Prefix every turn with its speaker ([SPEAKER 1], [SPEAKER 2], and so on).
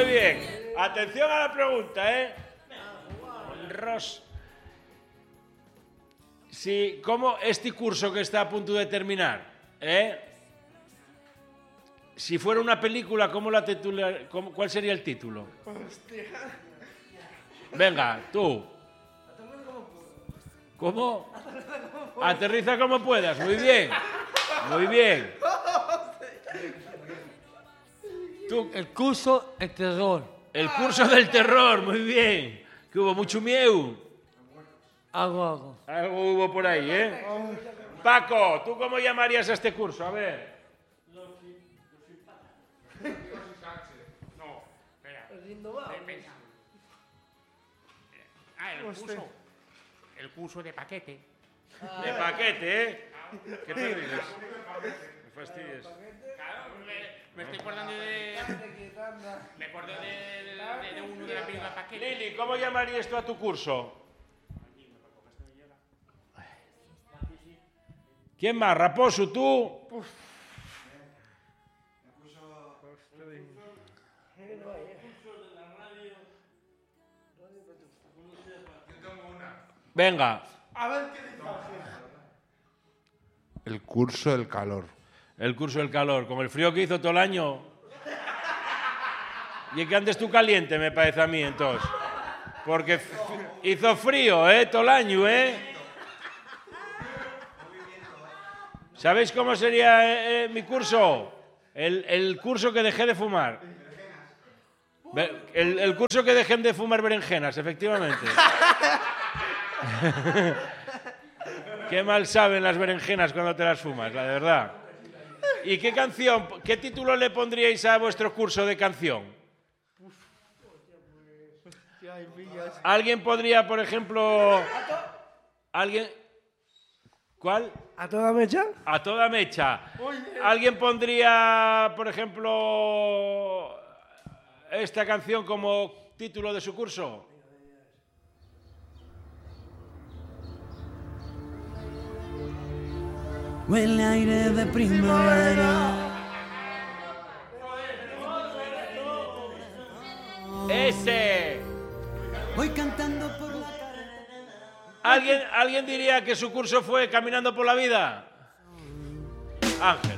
[SPEAKER 1] bien. Atención a la pregunta, ¿eh? Ros. Sí, ¿cómo este curso que está a punto de terminar, si fuera una película, ¿cómo la titular, cuál sería el título?
[SPEAKER 2] Hostia.
[SPEAKER 1] Venga, tú. ¿Cómo? Aterriza como puedas. Muy bien. Muy bien. Tú.
[SPEAKER 3] El curso del terror.
[SPEAKER 1] El curso del terror. Muy bien. Que hubo mucho miedo.
[SPEAKER 3] Algo.
[SPEAKER 1] Algo hubo por ahí, ¿eh? Paco, ¿tú cómo llamarías a este curso? A ver.
[SPEAKER 4] No, espera. El curso de paquete.
[SPEAKER 1] De paquete, ¿eh? ¿Qué te ríes? Me fastidies.
[SPEAKER 4] Claro, me estoy acordando de... Me acuerdo de uno de la película Paquete.
[SPEAKER 1] Lili, ¿cómo llamarías tú a tu curso? ¿Quién más? Raposo, tú. Venga.
[SPEAKER 2] A ver qué dice.
[SPEAKER 5] El curso del calor.
[SPEAKER 1] El curso del calor, con el frío que hizo todo el año. Y es que antes tú caliente, me parece a mí, entonces. Porque hizo frío, todo el año, ¿Sabéis cómo sería mi curso? El curso que dejé de fumar. El curso que dejé de fumar berenjenas, efectivamente. Qué mal saben las berenjenas cuando te las fumas, la verdad. ¿Y qué canción, qué título le pondríais a vuestro curso de canción? ¿Alguien podría, por ejemplo... ¿Alguien? ¿Cuál?
[SPEAKER 2] ¿A toda mecha?
[SPEAKER 1] A toda mecha. ¿Alguien pondría, por ejemplo, esta canción como título de su curso?
[SPEAKER 6] Huele aire de primavera.
[SPEAKER 1] ¡Ese!
[SPEAKER 6] Voy cantando por la
[SPEAKER 1] ¿Alguien diría que su curso fue Caminando por la Vida? Ángel.